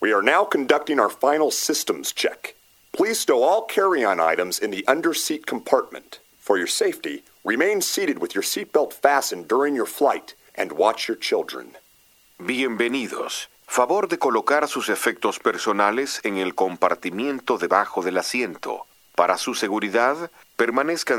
We are now conducting our final systems check. Please stow all carry-on items in the under-seat compartment. For your safety, remain seated with your seatbelt fastened during your flight and watch your children. Bienvenidos. Favor de colocar sus efectos personales en el compartimiento debajo del asiento. Para su seguridad, permanezcan